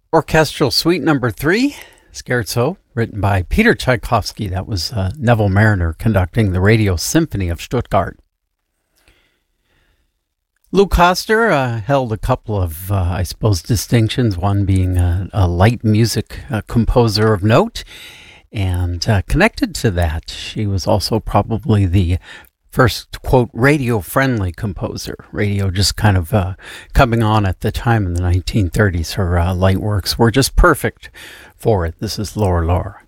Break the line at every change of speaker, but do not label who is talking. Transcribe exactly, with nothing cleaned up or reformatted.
Orchestral Suite Number Three, Scherzo, written by Peter Tchaikovsky. That was uh, Neville Mariner conducting the Radio Symphony of Stuttgart. Lou Koster uh, held a couple of, uh, I suppose, distinctions, one being a, a light music uh, composer of note, and uh, connected to that, she was also probably the first, quote, radio-friendly composer. Radio just kind of uh, coming on at the time in the nineteen thirties. Her uh, light works were just perfect for it. This is Laura Laura.